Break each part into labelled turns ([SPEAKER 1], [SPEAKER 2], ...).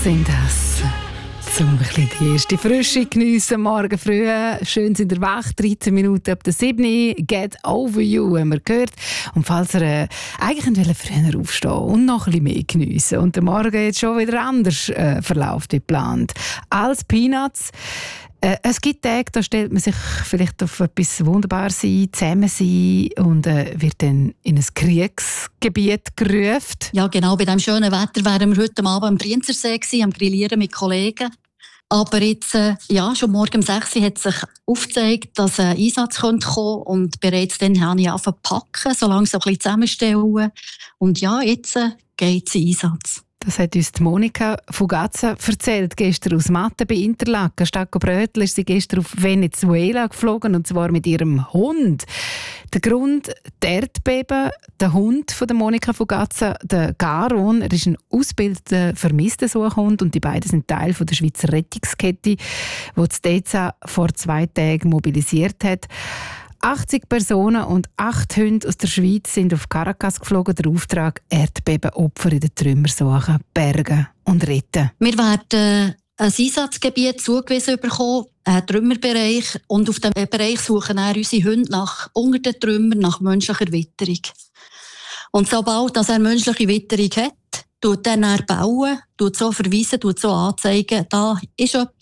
[SPEAKER 1] Sind das zum ein bisschen die erste Frische geniessen, morgen früh. Schön sind ihr wach, 13 Minuten ab der 7. «Get over you» haben wir gehört. Und falls ihr eigentlich früher aufstehen und noch ein bisschen mehr geniessen und der Morgen jetzt schon wieder anders verläuft wie geplant als Peanuts. Es gibt Tage, da stellt man sich vielleicht auf etwas Wunderbares ein, zusammen sein und wird dann in ein Kriegsgebiet gerufen.
[SPEAKER 2] Ja, genau. Bei diesem schönen Wetter wären wir heute Abend am Brienzersee gewesen, am Grillieren mit Kollegen. Aber jetzt, schon morgen um 6 Uhr hat sich aufgezeigt, dass ein Einsatz kommen könnte. Und bereits dann habe ich angefangen zu packen, so langsam ein bisschen zusammenstellen. Und ja, jetzt geht es in Einsatz.
[SPEAKER 1] Das hat uns die Monika Fugazza erzählt, gestern aus Matte bei Interlaken. Statt Brötl ist sie gestern auf Venezuela geflogen, und zwar mit ihrem Hund. Der Grund, die Erdbeben, der Hund von der Monika Fugazza, der Garon, er ist ein ausgebildeter Vermisstensuchhund und die beiden sind Teil von der Schweizer Rettungskette, die die DEZA vor 2 Tagen mobilisiert hat. 80 Personen und 8 Hunde aus der Schweiz sind auf Caracas geflogen. Der Auftrag: Erdbebenopfer in den Trümmern suchen, bergen und retten.
[SPEAKER 2] Wir werden ein Einsatzgebiet zugewiesen bekommen, einen Trümmerbereich. Und auf diesem Bereich suchen unsere Hunde unter den Trümmern nach menschlicher Witterung. Und sobald er menschliche Witterung hat, tut er bauen, tut so verweisen, tut so anzeigen, da ist jemand.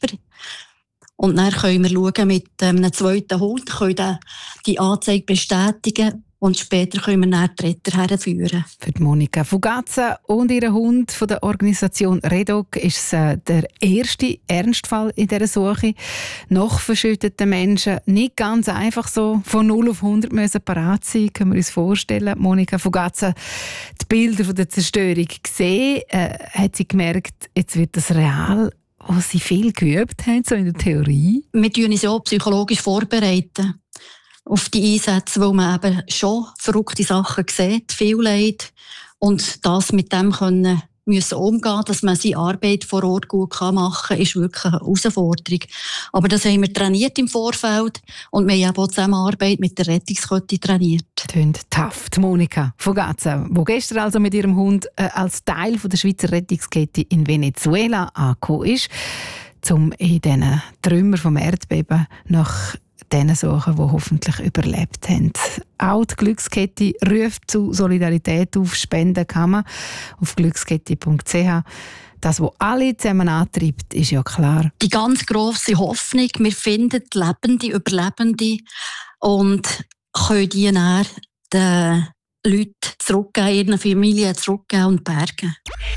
[SPEAKER 2] Und dann können wir schauen mit einem zweiten Hund, können die Anzeige bestätigen und später können wir dann die Retter herführen.
[SPEAKER 1] Für die Monika Fugazza und ihren Hund von der Organisation REDOC ist es der erste Ernstfall in dieser Suche. Nach verschütteten Menschen nicht ganz einfach so von 0 auf 100 müssen parat sein, können wir uns vorstellen. Monika Fugazza, die Bilder von der Zerstörung gesehen, hat sie gemerkt, jetzt wird das real, was sie viel geübt haben, so in der Theorie.
[SPEAKER 2] Wir tun uns auch psychologisch vorbereiten auf die Einsätze, wo man eben schon verrückte Sachen sieht, viel Leid, und das mit dem müssen umgehen, dass man seine Arbeit vor Ort gut machen kann, ist wirklich eine Herausforderung. Aber das haben wir trainiert im Vorfeld und wir haben auch die Zusammenarbeit mit der Rettungskette trainiert.
[SPEAKER 1] Tönt tough. Die Monika Fugazza, die gestern also mit ihrem Hund als Teil der Schweizer Rettungskette in Venezuela angekommen ist, um in diesen Trümmern vom Erdbeben nach denen suchen, die hoffentlich überlebt haben. Auch die Glückskette ruft zu Solidarität auf. Spenden kann man auf glückskette.ch. Das, was alle zusammen antreibt, ist ja klar.
[SPEAKER 2] Die ganz grosse Hoffnung, wir finden Lebende, Überlebende und können die dann den Leuten zurückgeben, ihren Familien zurückgeben und bergen.